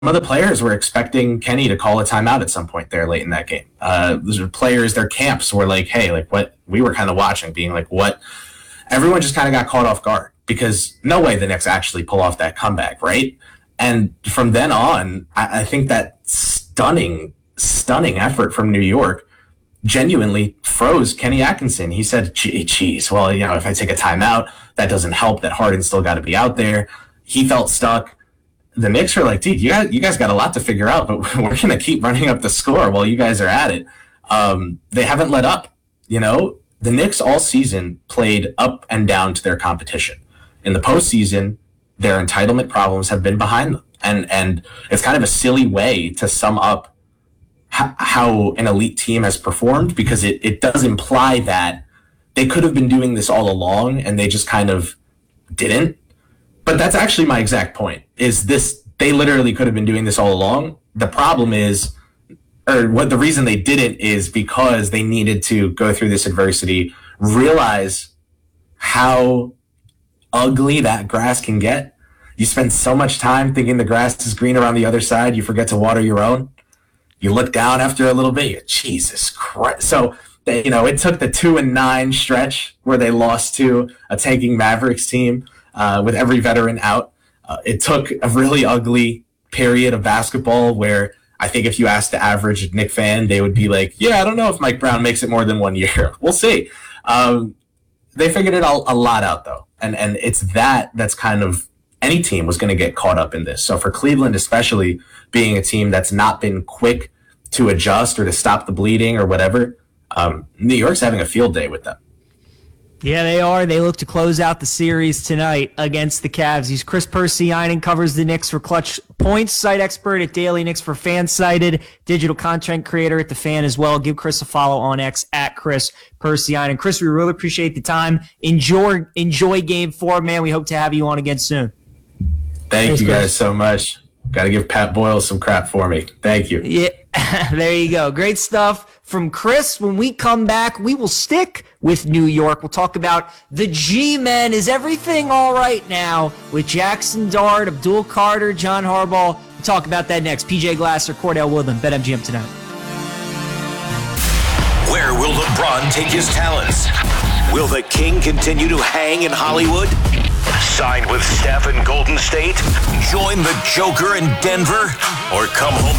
of the players were expecting Kenny to call a timeout at some point there late in that game. Those players, their camps were like, hey, like what we were kind of watching, being like, what? Everyone just kind of got caught off guard because no way the Knicks actually pull off that comeback, right? And from then on, I think that stunning effort from New York genuinely froze Kenny Atkinson. He said, geez, well, if I take a timeout, that doesn't help, that Harden still got to be out there. He felt stuck. The Knicks are like, dude, you guys got a lot to figure out, but we're going to keep running up the score while you guys are at it. They haven't let up. The Knicks all season played up and down to their competition. In the postseason, their entitlement problems have been behind them. And it's kind of a silly way to sum up how an elite team has performed, because it does imply that they could have been doing this all along and they just kind of didn't. But that's actually my exact point, is this, they literally could have been doing this all along. The problem is, or what the reason they didn't is because they needed to go through this adversity, realize how ugly that grass can get. You spend so much time thinking the grass is greener on the other side, you forget to water your own. You look down after a little bit, Jesus Christ. So, it took the 2-9 stretch where they lost to a tanking Mavericks team with every veteran out. It took a really ugly period of basketball where I think if you asked the average Knick fan, they would be like, yeah, I don't know if Mike Brown makes it more than 1 year. We'll see. They figured it a lot out, though. And it's that's kind of, any team was going to get caught up in this. So for Cleveland, especially being a team that's not been quick to adjust or to stop the bleeding or whatever, New York's having a field day with them. Yeah, they are. They look to close out the series tonight against the Cavs. He's Chris Persianen, covers the Knicks for Clutch Points, site expert at Daily Knicks for Fansided, digital content creator at The Fan as well. Give Chris a follow on X at Chris Persianen. Chris, we really appreciate the time. Enjoy Game 4, man. We hope to have you on again soon. Thanks, you guys so much. Got to give Pat Boyle some crap for me. Thank you. Yeah, there you go. Great stuff from Chris. When we come back, we will stick with New York. We'll talk about the G-Men. Is everything all right now with Jackson Dart, Abdul Carter, John Harbaugh? We'll talk about that next. PJ Glasser, Cordell Woodland, BetMGM tonight. Where will LeBron take his talents? Will the King continue to hang in Hollywood? Sign with Steph in Golden State? Join the Joker in Denver? Or come home